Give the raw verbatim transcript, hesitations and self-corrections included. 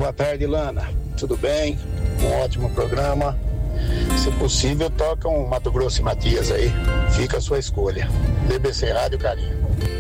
Boa tarde, Lana. Tudo bem? Um ótimo programa. Se possível, toca um Mato Grosso e Matias aí. Fica a sua escolha. B B C Rádio Carinho.